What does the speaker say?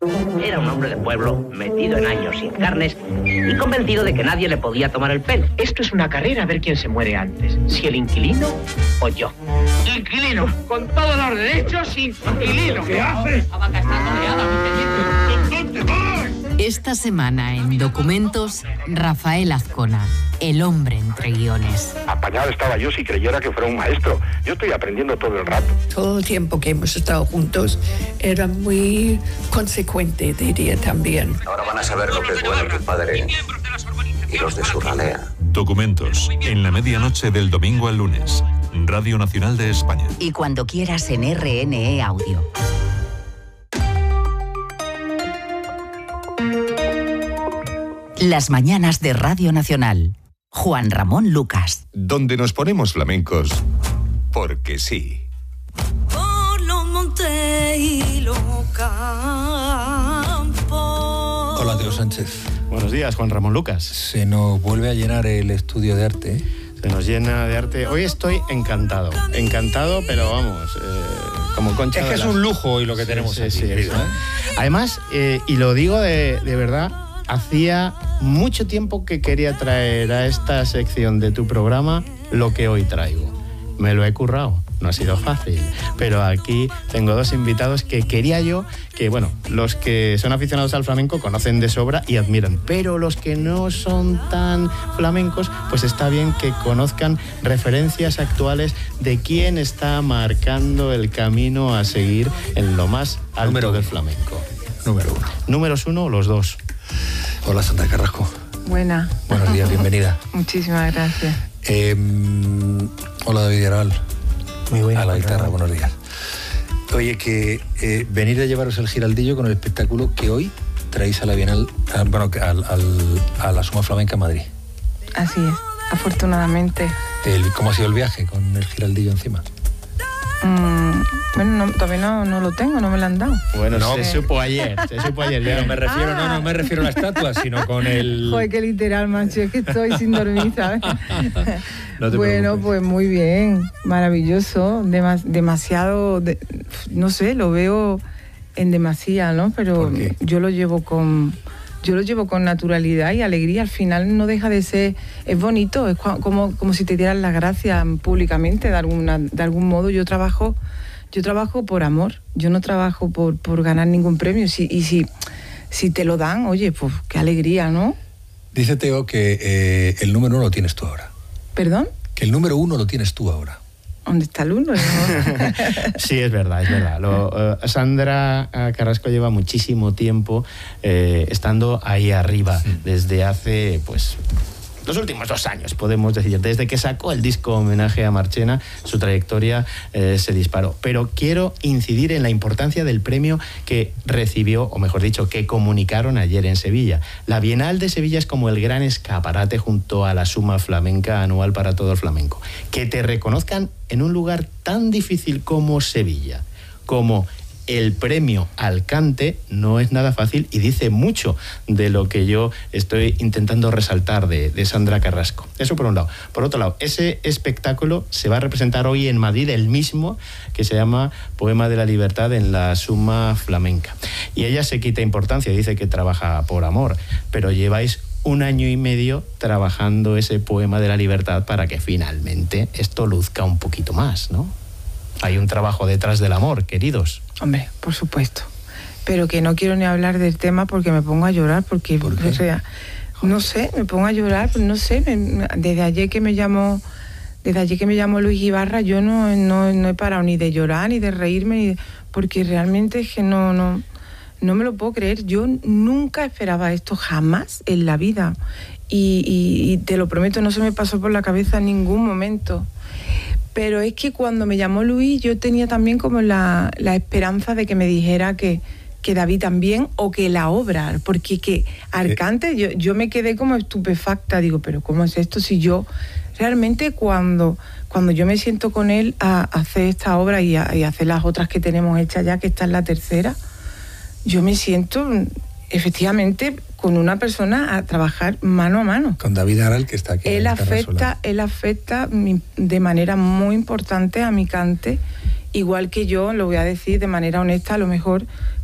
Era un hombre de pueblo, metido en años sin carnes y convencido de que nadie le podía tomar el pelo. Esto es una carrera a ver quién se muere antes, si el inquilino o yo. Inquilino, con todos los derechos, inquilino. ¿Qué haces? ¿Dónde vas? Esta semana en Documentos, Rafael Azcona, el hombre entre guiones. Apañado estaba yo si creyera que fuera un maestro. Yo estoy aprendiendo todo el rato. Todo el tiempo que hemos estado juntos era muy consecuente, diría también. Ahora van a saber lo que es bueno tu padre y los de su ralea. Documentos, en la medianoche del domingo al lunes. Radio Nacional de España. Y cuando quieras en RNE Audio. Las mañanas de Radio Nacional. Juan Ramón Lucas. Donde nos ponemos flamencos, porque sí. Por los montes y los campos. Hola, Teo Sánchez. Buenos días, Juan Ramón Lucas. Se nos vuelve a llenar el estudio de arte. Se nos llena de arte. Hoy estoy encantado. Encantado, pero vamos, como Concha. Es que es un lujo hoy lo que tenemos aquí. Sí, querido, ¿eh? Además, y lo digo de verdad, hacía mucho tiempo que quería traer a esta sección de tu programa lo que hoy traigo. Me lo he currado, no ha sido fácil, pero aquí tengo dos invitados que quería yo, que bueno, los que son aficionados al flamenco conocen de sobra y admiran, pero los que no son tan flamencos, pues está bien que conozcan referencias actuales de quién está marcando el camino a seguir en lo más alto del flamenco. Número uno. ¿Números uno o los dos? Hola, Sandra Carrasco. Buena. Buenos días, bienvenida. Muchísimas gracias. Hola, David Araval. Muy buena. A la guitarra, buenos días. Oye, que venir a llevaros el giraldillo con el espectáculo que hoy traéis a la Bienal, a la Suma Flamenca Madrid. Así es, afortunadamente. ¿Cómo ha sido el viaje con el giraldillo encima? Bueno, todavía no lo tengo, no me lo han dado. Bueno, no, se supo ayer. Pero me refiero, no me refiero a la estatua, sino con el... Joder, qué literal, macho, es que estoy sin dormir, ¿sabes? No te bueno, preocupes. pues muy bien, maravilloso, demasiado, no sé, lo veo en demasía, ¿no? Pero yo lo llevo con naturalidad y alegría. Al final no deja de ser, es bonito, es como si te dieran las gracias públicamente de algún modo. Yo trabajo por amor, yo no trabajo por ganar ningún premio. Si te lo dan, oye, pues qué alegría, ¿no? Dice Teo que el número uno lo tienes tú ahora. ¿Perdón? Que el número uno lo tienes tú ahora. ¿Dónde está el uno? Sí, es verdad. Sandra Carrasco lleva muchísimo tiempo estando ahí arriba, desde hace, pues, los últimos 2 años, podemos decir. Desde que sacó el disco homenaje a Marchena, su trayectoria se disparó. Pero quiero incidir en la importancia del premio que recibió, o mejor dicho, que comunicaron ayer en Sevilla. La Bienal de Sevilla es como el gran escaparate junto a la Suma Flamenca anual para todo el flamenco. Que te reconozcan en un lugar tan difícil como Sevilla, como el premio al cante, no es nada fácil y dice mucho de lo que yo estoy intentando resaltar de Sandra Carrasco. Eso por un lado. Por otro lado, ese espectáculo se va a representar hoy en Madrid, el mismo, que se llama Poema de la Libertad en la Suma Flamenca. Y ella se quita importancia, dice que trabaja por amor, pero lleváis 1 año y medio trabajando ese Poema de la Libertad para que finalmente esto luzca un poquito más, ¿no? Hay un trabajo detrás del amor, queridos. Hombre, por supuesto. Pero que no quiero ni hablar del tema porque me pongo a llorar, porque no sé, me pongo a llorar, no sé, desde ayer que me llamó Luis Ibarra, yo no he parado ni de llorar, ni de reírme, porque realmente es que no me lo puedo creer. Yo nunca esperaba esto, jamás en la vida. Y te lo prometo, no se me pasó por la cabeza en ningún momento. Pero es que cuando me llamó Luis, yo tenía también como la esperanza de que me dijera que David también, o que la obra, porque que Arcante, yo me quedé como estupefacta, digo, pero ¿cómo es esto? Si yo realmente cuando yo me siento con él a hacer esta obra y a hacer las otras que tenemos hechas ya, que esta es la tercera, yo me siento efectivamente con una persona a trabajar mano a mano. Con David Aral, que está aquí. Él afecta de manera muy importante a mi cante, igual que yo, lo voy a decir de manera honesta, a lo mejor